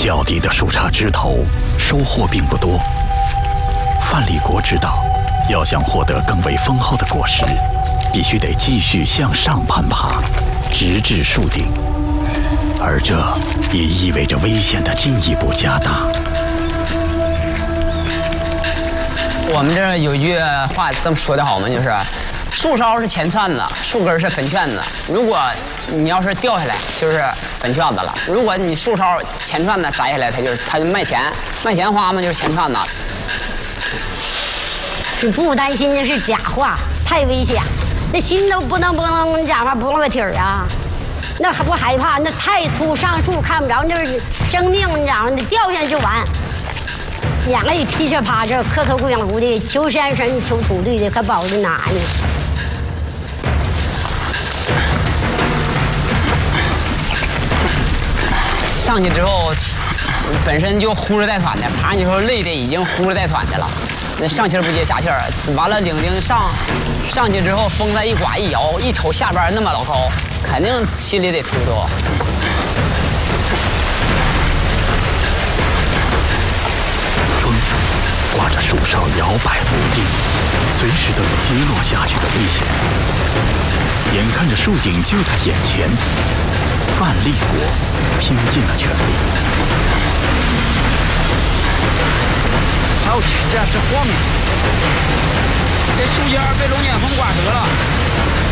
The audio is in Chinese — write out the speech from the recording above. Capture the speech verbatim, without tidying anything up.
较低的树杈枝头，收获并不多。范立国知道，要想获得更为丰厚的果实，必须得继续向上攀爬，直至树顶，而这也意味着危险的进一步加大。 我们这有一句话这么说的好吗？就是，树梢是前串子，树根是粉圈子。如果你要是掉下来，就是粉圈子了；如果你树梢前串子摘下来，它就是它就卖钱，卖钱花嘛，就是前串子。 你不担心的是假话，太危险，那心都不能不能讲话不能个体儿啊，那还不害怕？那太粗，上树看不着，那是生命，你讲你掉下去就完。眼泪噼里啪啦，磕磕咕咕的，求山神求土地的，可保着哪呢？ 上去之后，本身就呼哧带喘的，爬上去之后累的已经呼哧带喘的了。那上气儿不接下气儿，完了领领上上去之后，风再一刮一摇，一瞅下边那么老高，肯定心里得突突。 风刮着树梢摇摆不定，随时都有跌落下去的危险。眼看着树顶就在眼前，范立国拼尽了全力。 好天，这是火命！这树叶被龙卷风刮折了。